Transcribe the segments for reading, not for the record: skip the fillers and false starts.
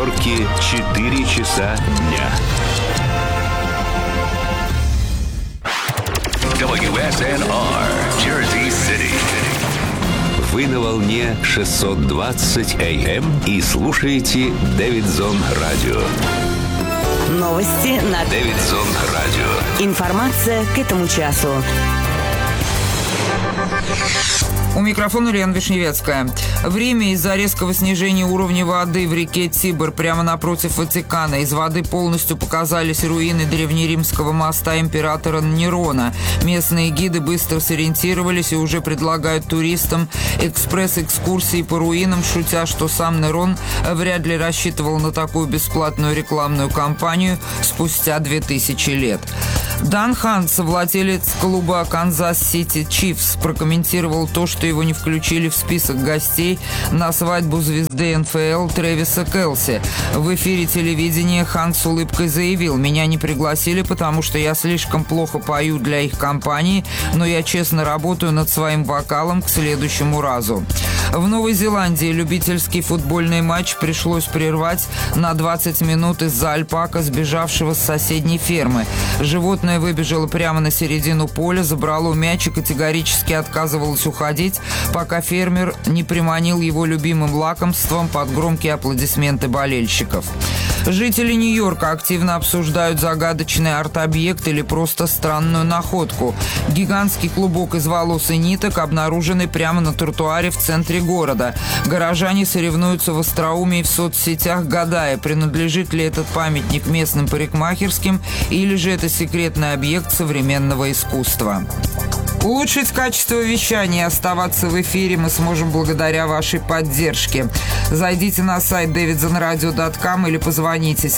Нью-Йорке 4 часа дня. WSNR, Jersey City. Вы на волне 620 AM и слушаете Дэвидсон Радио. Новости на Дэвидсон Радио. Информация к этому часу. У микрофона Лена Вишневецкая. В Риме из-за резкого снижения уровня воды в реке Тибр прямо напротив Ватикана из воды полностью показались руины древнеримского моста императора Нерона. Местные гиды быстро сориентировались и уже предлагают туристам экспресс-экскурсии по руинам, шутя, что сам Нерон вряд ли рассчитывал на такую бесплатную рекламную кампанию спустя 2000 лет. Дан Ханс, владелец клуба «Канзас-Сити Чифс», прокомментировал то, что его не включили в список гостей на свадьбу звезды НФЛ Трэвиса Келси. В эфире телевидения Ханс с улыбкой заявил: «Меня не пригласили, потому что я слишком плохо пою для их компании, но я честно работаю над своим вокалом к следующему разу». В Новой Зеландии любительский футбольный матч пришлось прервать на 20 минут из-за альпака, сбежавшего с соседней фермы. Животное выбежало прямо на середину поля, забрало мяч и категорически отказывалось уходить, пока фермер не приманил его любимым лакомством под громкие аплодисменты болельщиков. Жители Нью-Йорка активно обсуждают загадочный арт-объект или просто странную находку. Гигантский клубок из волос и ниток, обнаруженный прямо на тротуаре в центре города. Горожане соревнуются в остроумии в соцсетях, гадая, принадлежит ли этот памятник местным парикмахерским или же это секретный объект современного искусства. Улучшить качество вещания и оставаться в эфире мы сможем благодаря вашей поддержке. Зайдите на сайт davidsonradio.com или позвоните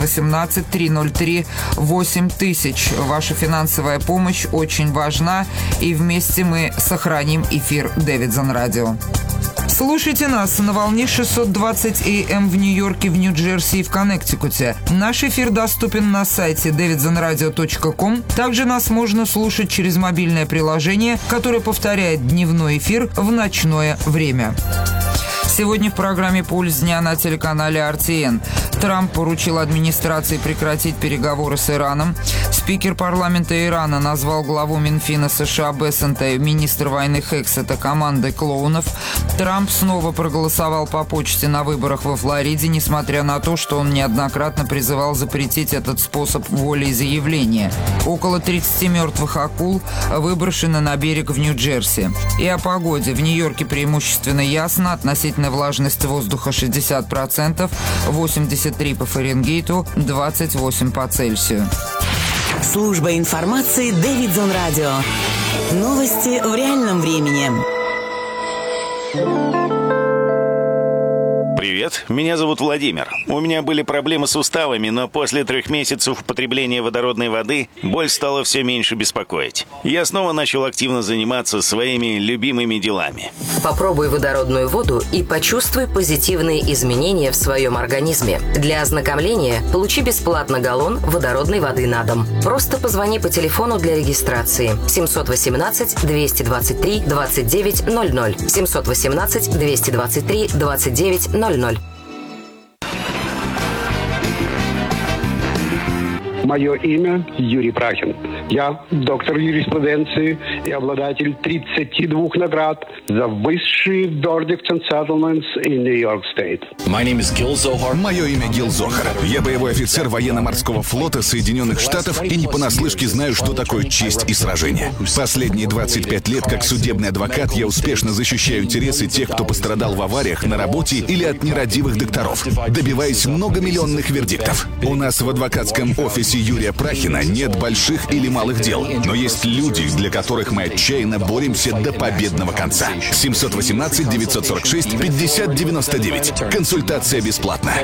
718-303-8000. Ваша финансовая помощь очень важна, и вместе мы сохраним эфир Дэвидсон Радио. Слушайте нас на волне 620 AM в Нью-Йорке, в Нью-Джерси и в Коннектикуте. Наш эфир доступен на сайте davidsonradio.com. Также нас можно слушать через мобильное приложение, которое повторяет дневной эфир в ночное время. Сегодня в программе «Пульс дня» на телеканале RTN. Трамп поручил администрации прекратить переговоры с Ираном. Спикер парламента Ирана назвал главу Минфина США Бессента и министра войны Хексета командой клоунов. Трамп снова проголосовал по почте на выборах во Флориде, несмотря на то, что он неоднократно призывал запретить этот способ волеизъявления. Около 30 мертвых акул выброшены на берег в Нью-Джерси. И о погоде. В Нью-Йорке преимущественно ясно, относительно влажность воздуха 60%, 83 по Фаренгейту, 28 по Цельсию. Служба информации Дэвидсон Радио. Новости в реальном времени. Привет, меня зовут Владимир. У меня были проблемы с суставами, но после 3 месяцев употребления водородной воды боль стала все меньше беспокоить. Я снова начал активно заниматься своими любимыми делами. Попробуй водородную воду и почувствуй позитивные изменения в своем организме. Для ознакомления получи бесплатно галлон водородной воды на дом. Просто позвони по телефону для регистрации 718-223-2900. 718-223-2900. Мое имя Юрий Прахин. Я доктор юриспруденции и обладатель 32 наград за высшие verdicts and settlements in New York State. Мое имя Гил Зохар. Я боевой офицер военно-морского флота Соединенных Штатов и не понаслышке знаю, что такое честь и сражение. Последние 25 лет как судебный адвокат я успешно защищаю интересы тех, кто пострадал в авариях на работе или от нерадивых докторов, добиваясь многомиллионных вердиктов. У нас в адвокатском офисе Юрия Прахина нет больших или малых дел, но есть люди, для которых мы отчаянно боремся до победного конца. 718-946-5099. Консультация бесплатна.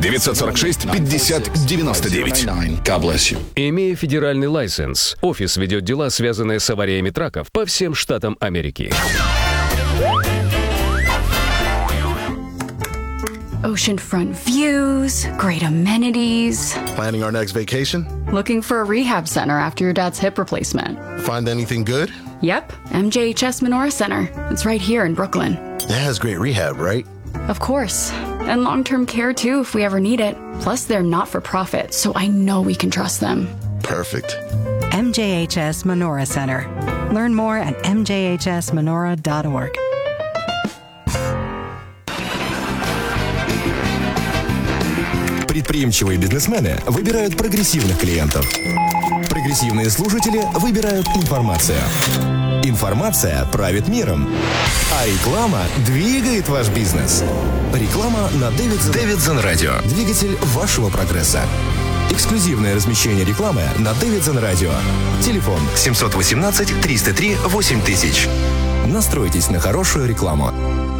946-5099. Имея федеральный лайсенс, офис ведет дела, связанные с авариями траков по всем штатам Америки. Oceanfront views, great amenities. Planning our next vacation? Looking for a rehab center after your dad's hip replacement. Find anything good? Yep, MJHS Menorah Center. It's right here in Brooklyn. It has great rehab, right? Of course. And long-term care, too, if we ever need it. Plus, they're not-for-profit, so I know we can trust them. Perfect. MJHS Menorah Center. Learn more at mjhsmenorah.org. Предприимчивые бизнесмены выбирают прогрессивных клиентов. Прогрессивные слушатели выбирают информацию. Информация правит миром. А реклама двигает ваш бизнес. Реклама на Davidson Radio. Двигатель вашего прогресса. Эксклюзивное размещение рекламы на Davidson Radio. Телефон 718-303-8000. Настройтесь на хорошую рекламу.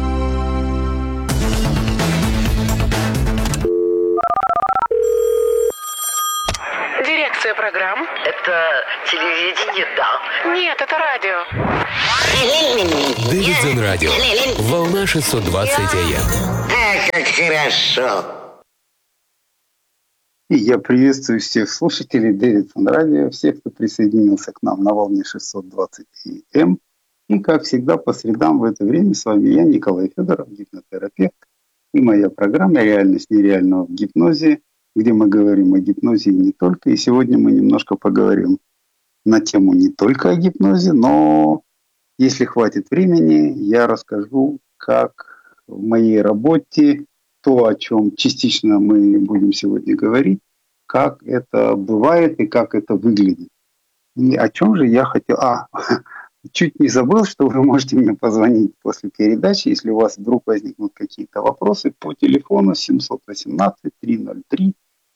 Дирекция программ. Это телевидение, да? Нет, это радио. Davidson Radio. Волна 620 АМ. Как хорошо. И я приветствую всех слушателей Davidson Radio, всех, кто присоединился к нам на волне 620 АМ. И, как всегда, по средам в это время с вами я, Николай Федоров, гипнотерапевт, и моя программа «Реальность нереального в гипнозе», где мы говорим о гипнозе и не только. И сегодня мы немножко поговорим на тему не только о гипнозе, но, если хватит времени, я расскажу, как в моей работе, то, о чем частично мы будем сегодня говорить, как это бывает и как это выглядит. И о чем же я хотел... Чуть не забыл, что вы можете мне позвонить после передачи, если у вас вдруг возникнут какие-то вопросы, по телефону 718-303-7510.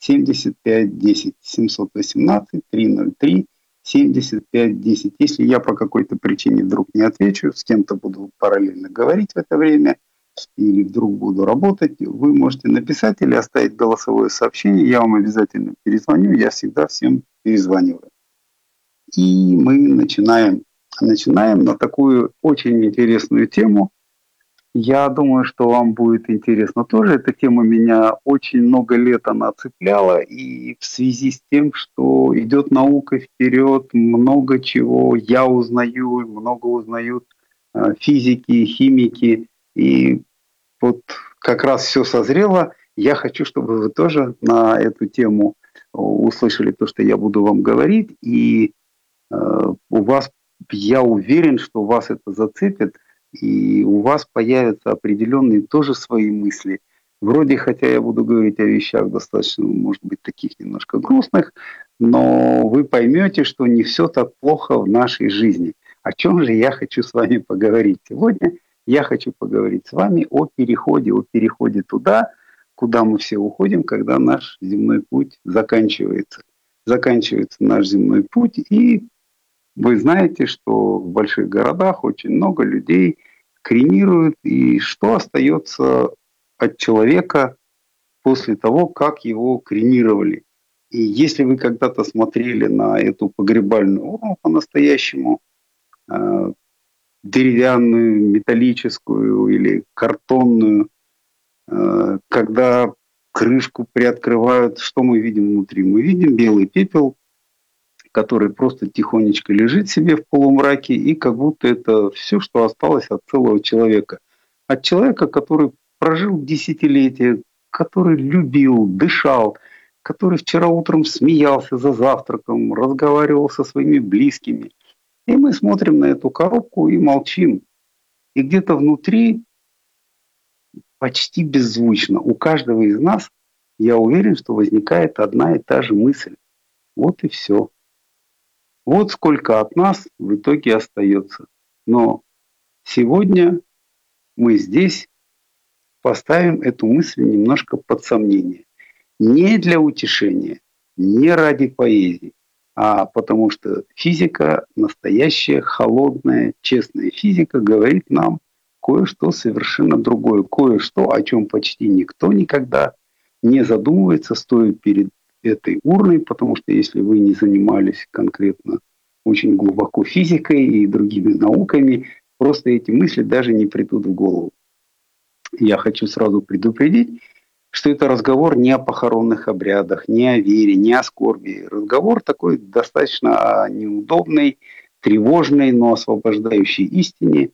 718-303-7510. Если я по какой-то причине вдруг не отвечу, с кем-то буду параллельно говорить в это время, или вдруг буду работать, вы можете написать или оставить голосовое сообщение, я вам обязательно перезвоню, я всегда всем перезваниваю. И мы начинаем на такую очень интересную тему. Я думаю, что вам будет интересно тоже. Эта тема меня очень много лет она цепляла, и в связи с тем, что идет наука вперед, много чего я узнаю, много узнают физики, химики, и вот как раз все созрело. Я хочу, чтобы вы тоже на эту тему услышали то, что я буду вам говорить, и у вас, я уверен, что вас это зацепит, и у вас появятся определенные тоже свои мысли. Вроде, хотя я буду говорить о вещах достаточно, может быть, таких немножко грустных, но вы поймете, что не все так плохо в нашей жизни. О чем же я хочу с вами поговорить сегодня? Я хочу поговорить с вами о переходе туда, куда мы все уходим, когда наш земной путь заканчивается. Заканчивается наш земной путь, и вы знаете, что в больших городах очень много людей кремируют, и что остается от человека после того, как его кремировали. И если вы когда-то смотрели на эту погребальную урну по-настоящему, деревянную, металлическую или картонную, когда крышку приоткрывают, что мы видим внутри? Мы видим белый пепел, который просто тихонечко лежит себе в полумраке, и как будто это все, что осталось от целого человека. От человека, который прожил десятилетия, который любил, дышал, который вчера утром смеялся за завтраком, разговаривал со своими близкими. И мы смотрим на эту коробку и молчим. И где-то внутри, почти беззвучно, у каждого из нас, я уверен, что возникает одна и та же мысль. Вот и все. Вот сколько от нас в итоге остается. Но сегодня мы здесь поставим эту мысль немножко под сомнение. Не для утешения, не ради поэзии, а потому что физика, настоящая, холодная, честная физика говорит нам кое-что совершенно другое. Кое-что, о чем почти никто никогда не задумывается, стоя перед этой урной, потому что если вы не занимались конкретно очень глубоко физикой и другими науками, просто эти мысли даже не придут в голову. Я хочу сразу предупредить, что это разговор не о похоронных обрядах, не о вере, не о скорби. Разговор такой достаточно о неудобной, тревожной, но освобождающей истине.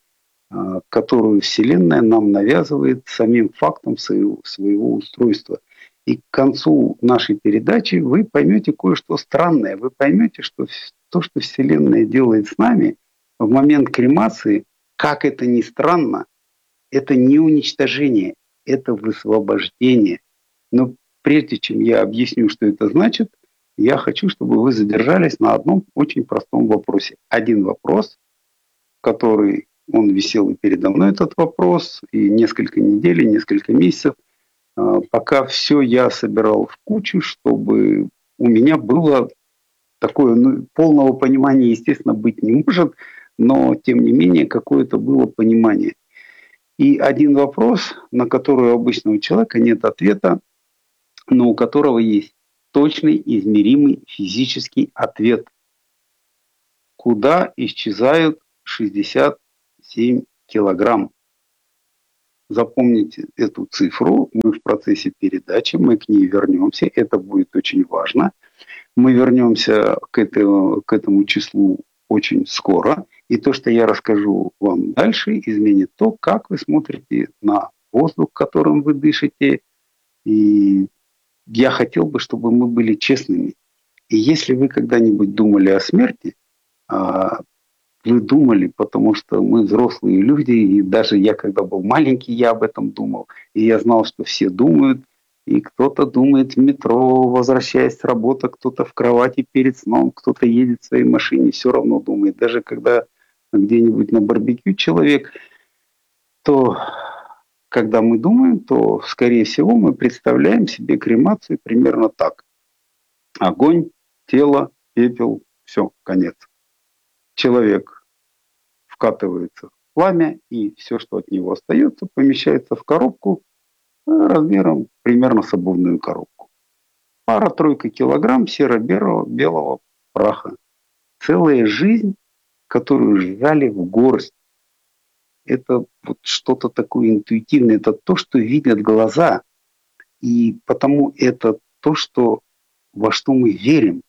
которую Вселенная нам навязывает самим фактом своего устройства. И к концу нашей передачи вы поймете кое-что странное. Вы поймете, что то, что Вселенная делает с нами в момент кремации, как это ни странно, это не уничтожение, это высвобождение. Но прежде чем я объясню, что это значит, я хочу, чтобы вы задержались на одном очень простом вопросе. Один вопрос, который он висел и передо мной, этот вопрос, и несколько недель, и несколько месяцев, пока все я собирал в кучу, чтобы у меня было такое, полного понимания, естественно, быть не может, но, тем не менее, какое-то было понимание. И один вопрос, на который у обычного человека нет ответа, но у которого есть точный, измеримый физический ответ. Куда исчезают 67 килограмм? Запомните эту цифру. Мы в процессе передачи, мы к ней вернемся. Это будет очень важно. Мы вернемся к этому числу очень скоро. И то, что я расскажу вам дальше, изменит то, как вы смотрите на воздух, которым вы дышите. И я хотел бы, чтобы мы были честными. И если вы когда-нибудь думали о смерти, вы думали, потому что мы взрослые люди, и даже я, когда был маленький, я об этом думал. И я знал, что все думают, и кто-то думает в метро, возвращаясь с работы, кто-то в кровати перед сном, кто-то едет в своей машине, все равно думает. Даже когда где-нибудь на барбекю человек, то когда мы думаем, то, скорее всего, мы представляем себе кремацию примерно так. Огонь, тело, пепел, все, конец. Человек вкатывается в пламя, и все, что от него остается, помещается в коробку размером примерно с обувную коробку. Пара-тройка килограмм серо-белого праха. Целая жизнь, которую сжали в горсть. Это вот что-то такое интуитивное. Это то, что видят глаза. И потому это то, во что мы верим.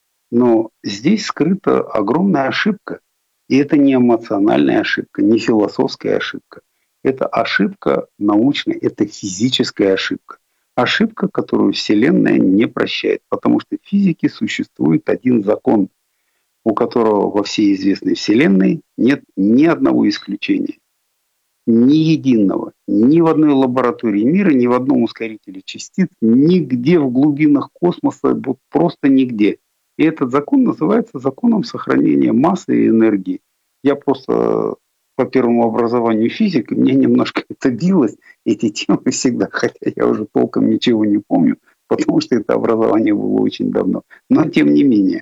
Но здесь скрыта огромная ошибка. И это не эмоциональная ошибка, не философская ошибка. Это ошибка научная, это физическая ошибка. Ошибка, которую Вселенная не прощает. Потому что в физике существует один закон, у которого во всей известной Вселенной нет ни одного исключения. Ни единого. Ни в одной лаборатории мира, ни в одном ускорителе частиц, нигде в глубинах космоса, вот просто нигде. И этот закон называется законом сохранения массы и энергии. Я просто по первому образованию физик, и мне немножко это билось, эти темы всегда, хотя я уже толком ничего не помню, потому что это образование было очень давно. Но тем не менее,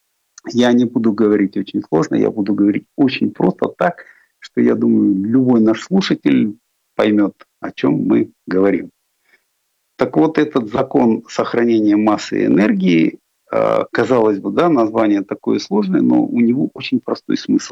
я не буду говорить очень сложно, я буду говорить очень просто так, что я думаю, любой наш слушатель поймет, о чем мы говорим. Так вот, этот закон сохранения массы и энергии, казалось бы, да, название такое сложное, но у него очень простой смысл.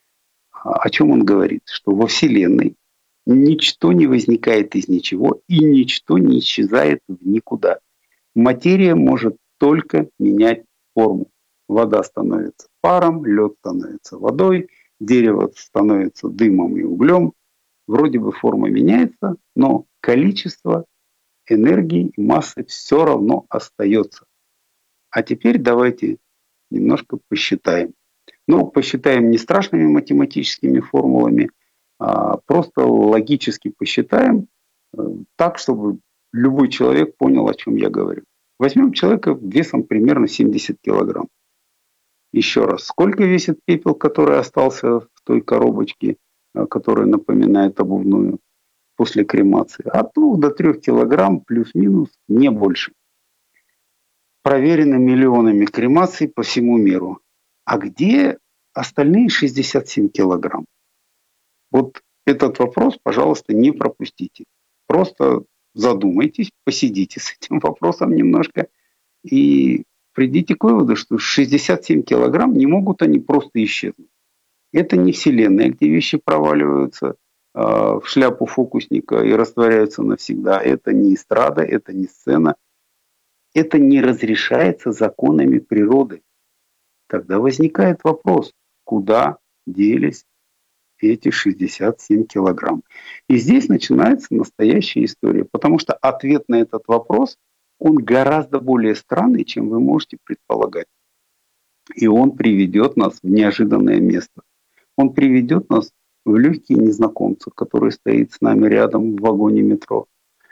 О чем он говорит? Что во Вселенной ничто не возникает из ничего и ничто не исчезает в никуда. Материя может только менять форму. Вода становится паром, лед становится водой, дерево становится дымом и углем. Вроде бы форма меняется, но количество энергии и массы все равно остается. А теперь давайте немножко посчитаем. Но посчитаем не страшными математическими формулами, а просто логически посчитаем так, чтобы любой человек понял, о чем я говорю. Возьмем человека весом примерно 70 килограмм. Еще раз, сколько весит пепел, который остался в той коробочке, которая напоминает обувную после кремации? От 2 до 3 килограмм плюс-минус, не больше. Проверено миллионами кремаций по всему миру. А где остальные 67 килограмм? Вот этот вопрос, пожалуйста, не пропустите. Просто задумайтесь, посидите с этим вопросом немножко и придите к выводу, что 67 килограмм не могут они просто исчезнуть. Это не Вселенная, где вещи проваливаются в шляпу фокусника и растворяются навсегда. Это не эстрада, это не сцена. Это не разрешается законами природы. Тогда возникает вопрос, куда делись эти 67 килограмм? И здесь начинается настоящая история, потому что ответ на этот вопрос, он гораздо более странный, чем вы можете предполагать. И он приведет нас в неожиданное место. Он приведет нас в легкие незнакомца, который стоит с нами рядом в вагоне метро.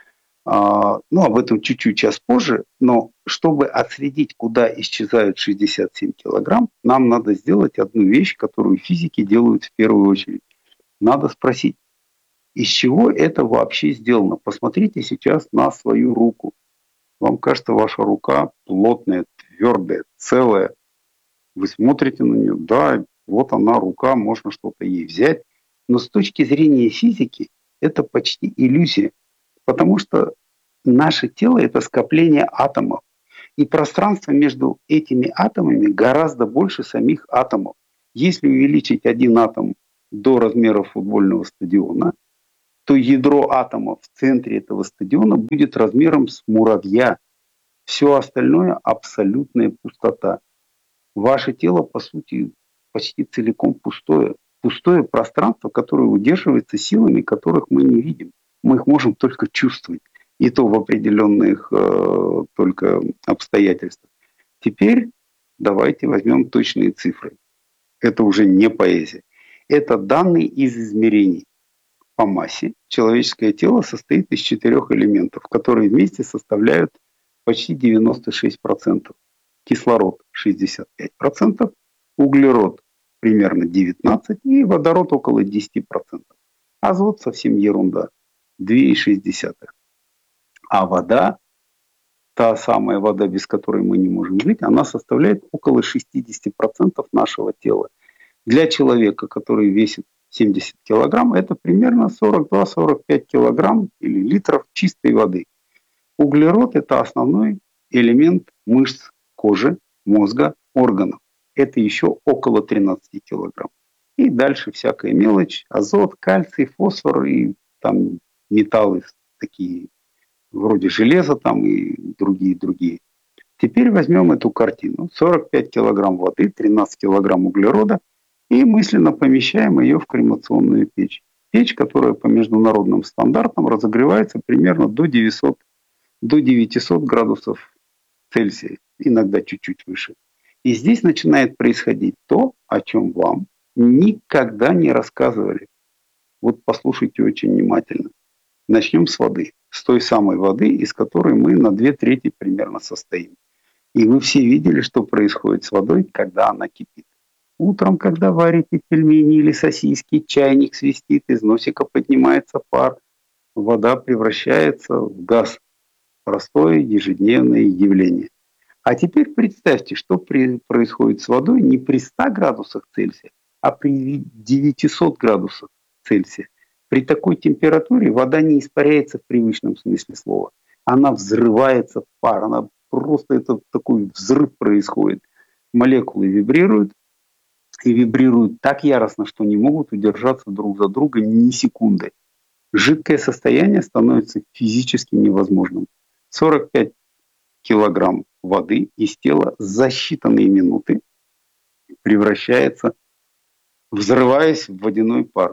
Об этом чуть-чуть час позже, но чтобы отследить, куда исчезают 67 килограмм, нам надо сделать одну вещь, которую физики делают в первую очередь. Надо спросить, из чего это вообще сделано? Посмотрите сейчас на свою руку. Вам кажется, ваша рука плотная, твердая, целая. Вы смотрите на нее, да, вот она, рука, можно что-то ей взять. Но с точки зрения физики это почти иллюзия. Потому что наше тело – это скопление атомов. И пространство между этими атомами гораздо больше самих атомов. Если увеличить один атом до размера футбольного стадиона, то ядро атома в центре этого стадиона будет размером с муравья. Все остальное – абсолютная пустота. Ваше тело, по сути, почти целиком пустое. Пустое пространство, которое удерживается силами, которых мы не видим. Мы их можем только чувствовать. И то в определенных только обстоятельствах. Теперь давайте возьмем точные цифры. Это уже не поэзия. Это данные из измерений. По массе человеческое тело состоит из 4 элементов, которые вместе составляют почти 96%. Кислород 65%, углерод примерно 19% и водород около 10%. Азот совсем ерунда. 2,6. А вода, та самая вода, без которой мы не можем жить, она составляет около 60% нашего тела. Для человека, который весит 70 килограмм, это примерно 42-45 килограмм или литров чистой воды. Углерод – это основной элемент мышц, кожи, мозга, органов. Это еще около 13 килограмм. И дальше всякая мелочь, азот, кальций, фосфор и там металлы такие, вроде железа там и другие. Теперь возьмем эту картину. 45 килограмм воды, 13 килограмм углерода и мысленно помещаем ее в кремационную печь. Печь, которая по международным стандартам разогревается примерно до 900 градусов Цельсия, иногда чуть-чуть выше. И здесь начинает происходить то, о чем вам никогда не рассказывали. Вот послушайте очень внимательно. Начнем с воды. С той самой воды, из которой мы на 2/3 примерно состоим. И вы все видели, что происходит с водой, когда она кипит. Утром, когда варите пельмени или сосиски, чайник свистит, из носика поднимается пар, вода превращается в газ. Простое ежедневное явление. А теперь представьте, что происходит с водой не при 100 градусах Цельсия, а при 900 градусах Цельсия. При такой температуре вода не испаряется в привычном смысле слова. Она взрывается в пар. Она просто, это такой взрыв происходит. Молекулы вибрируют. И вибрируют так яростно, что не могут удержаться друг за друга ни секунды. Жидкое состояние становится физически невозможным. 45 килограмм воды из тела за считанные минуты превращается, взрываясь в водяной пар.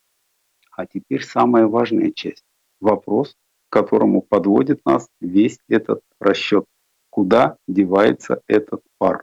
А теперь самая важная часть. Вопрос, к которому подводит нас весь этот расчет. Куда девается этот пар?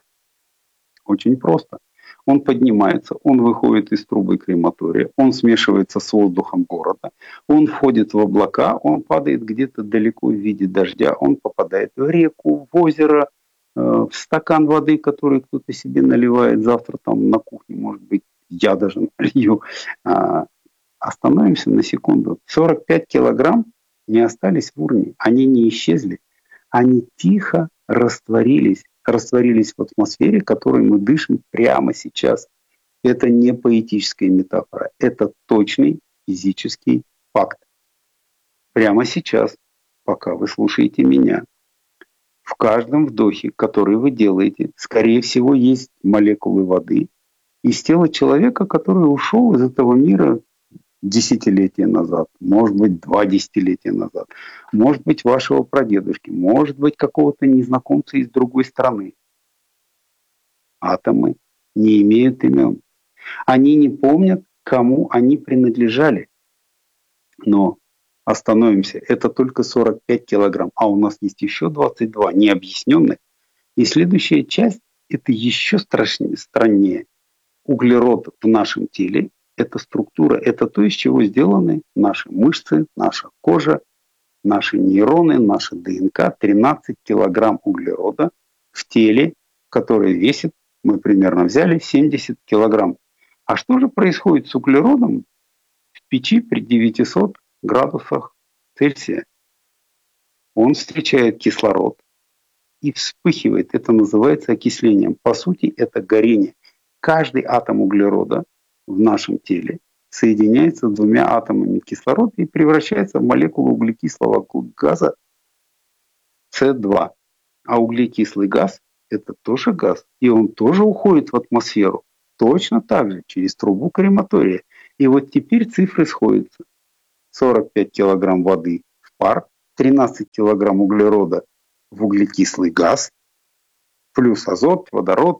Очень просто. Он поднимается, он выходит из трубы крематория, он смешивается с воздухом города, он входит в облака, он падает где-то далеко в виде дождя, он попадает в реку, в озеро, в стакан воды, который кто-то себе наливает завтра там на кухне, может быть, я даже налью. Остановимся на секунду. 45 килограмм не остались в урне, они не исчезли, они тихо растворились в атмосфере, которой мы дышим прямо сейчас. Это не поэтическая метафора, это точный физический факт. Прямо сейчас, пока вы слушаете меня, в каждом вдохе, который вы делаете, скорее всего, есть молекулы воды из тела человека, который ушел из этого мира десятилетия назад, может быть, 2 десятилетия назад, может быть, вашего прадедушки, может быть, какого-то незнакомца из другой страны. Атомы не имеют имен. Они не помнят, кому они принадлежали. Но остановимся, это только 45 килограмм, а у нас есть еще 22 необъясненных. И следующая часть, это еще страннее. Углерод в нашем теле – это структура, это то, из чего сделаны наши мышцы, наша кожа, наши нейроны, наша ДНК. 13 килограмм углерода в теле, которое весит, мы примерно взяли, 70 килограмм. А что же происходит с углеродом в печи при 900 градусах Цельсия? Он встречает кислород и вспыхивает. Это называется окислением. По сути, это горение. Каждый атом углерода в нашем теле соединяется с двумя атомами кислорода и превращается в молекулу углекислого газа С2. А углекислый газ – это тоже газ. И он тоже уходит в атмосферу. Точно так же, через трубу крематория. И вот теперь цифры сходятся. 45 килограмм воды в пар, 13 килограмм углерода в углекислый газ, плюс азот, водород,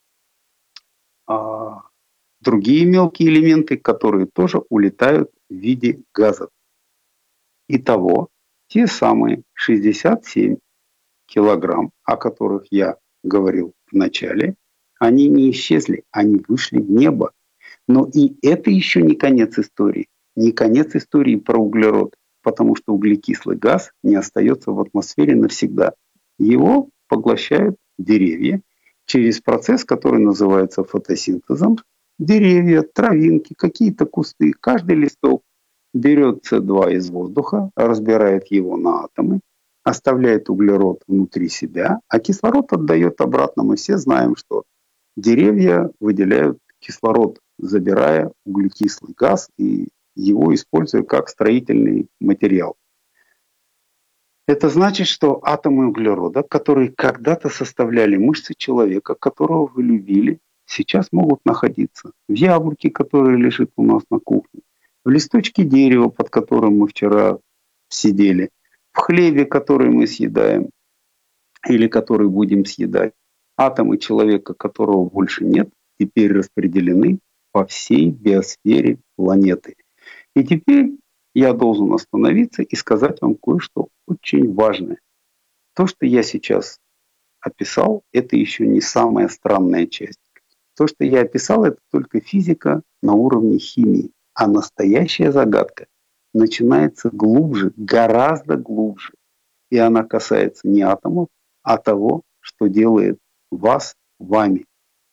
другие мелкие элементы, которые тоже улетают в виде газов. Итого, те самые 67 килограмм, о которых я говорил в начале, они не исчезли, они вышли в небо. Но и это еще не конец истории. Не конец истории про углерод, потому что углекислый газ не остается в атмосфере навсегда. Его поглощают деревья через процесс, который называется фотосинтезом. Деревья, травинки, какие-то кусты, каждый листок берет С2 из воздуха, разбирает его на атомы, оставляет углерод внутри себя, а кислород отдает обратно. Мы все знаем, что деревья выделяют кислород, забирая углекислый газ и его используя как строительный материал. Это значит, что атомы углерода, которые когда-то составляли мышцы человека, которого вы любили, сейчас могут находиться в яблоке, которое лежит у нас на кухне, в листочке дерева, под которым мы вчера сидели, в хлебе, который мы съедаем или который будем съедать. Атомы человека, которого больше нет, теперь распределены по всей биосфере планеты. И теперь я должен остановиться и сказать вам кое-что очень важное. То, что я сейчас описал, это еще не самая странная часть. То, что я описал, это только физика на уровне химии. А настоящая загадка начинается глубже, гораздо глубже. И она касается не атомов, а того, что делает вас вами.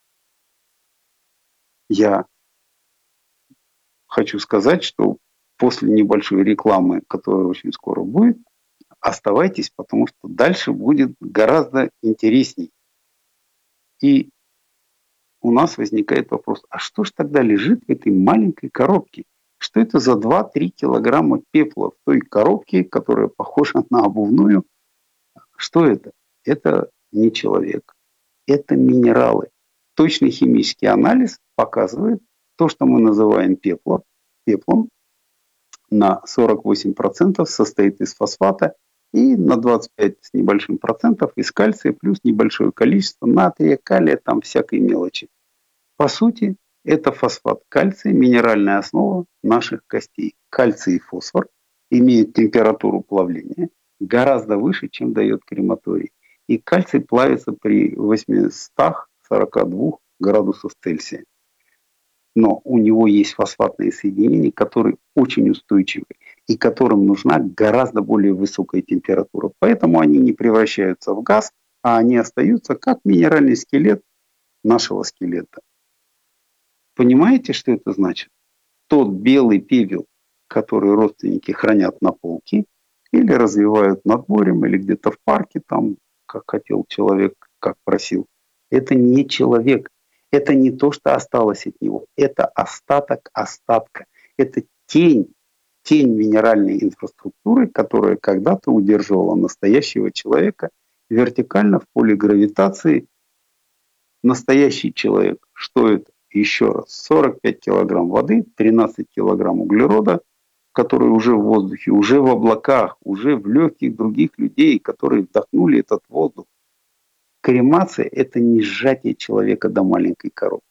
Я хочу сказать, что после небольшой рекламы, которая очень скоро будет, оставайтесь, потому что дальше будет гораздо интересней. И у нас возникает вопрос, а что ж тогда лежит в этой маленькой коробке? Что это за 2-3 килограмма пепла в той коробке, которая похожа на обувную? Что это? Это не человек. Это минералы. Точный химический анализ показывает то, что мы называем пеплом, на 48% состоит из фосфата и на 25 с небольшим процентов из кальция плюс небольшое количество натрия, калия, там всякой мелочи. По сути, это фосфат кальция, минеральная основа наших костей. Кальций и фосфор имеют температуру плавления гораздо выше, чем дает крематорий. И кальций плавится при 842 градусах Цельсия. Но у него есть фосфатные соединения, которые очень устойчивы и которым нужна гораздо более высокая температура. Поэтому они не превращаются в газ, а они остаются как минеральный скелет нашего скелета. Понимаете, что это значит? Тот белый пепел, который родственники хранят на полке или развивают над морем, или где-то в парке, там, как хотел человек, как просил, это не человек. Это не то, что осталось от него. Это остаток остатка. Это тень минеральной инфраструктуры, которая когда-то удерживала настоящего человека вертикально в поле гравитации. Настоящий человек. Что это? Еще раз. 45 килограмм воды, 13 килограмм углерода, которые уже в воздухе, уже в облаках, уже в легких других людей, которые вдохнули этот воздух. Кремация – это не сжатие человека до маленькой коробки.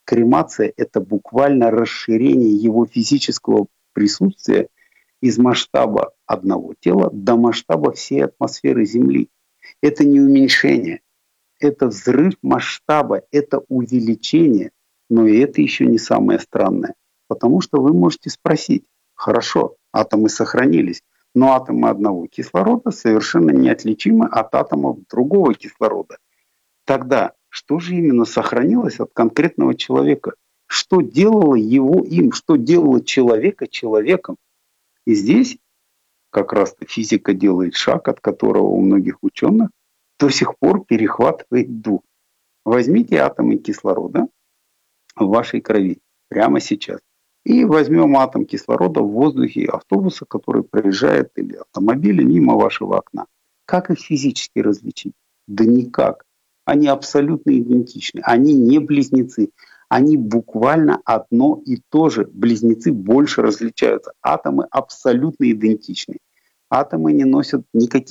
Кремация – это буквально расширение его физического присутствия из масштаба одного тела до масштаба всей атмосферы Земли. Это не уменьшение, это взрыв масштаба, это увеличение, но и это еще не самое странное. Потому что вы можете спросить, хорошо, атомы сохранились, но атомы одного кислорода совершенно неотличимы от атомов другого кислорода. Тогда что же именно сохранилось от конкретного человека? Что делало его им? Что делало человека человеком? И здесь как раз-то физика делает шаг, от которого у многих ученых до сих пор перехватывает дух. Возьмите атомы кислорода в вашей крови прямо сейчас. И возьмем атом кислорода в воздухе автобуса, который проезжает, или автомобиля мимо вашего окна. Как их физически различить? Да никак. Они абсолютно идентичны. Они не близнецы. Они буквально одно и то же. Близнецы больше различаются. Атомы абсолютно идентичны. Атомы не носят никаких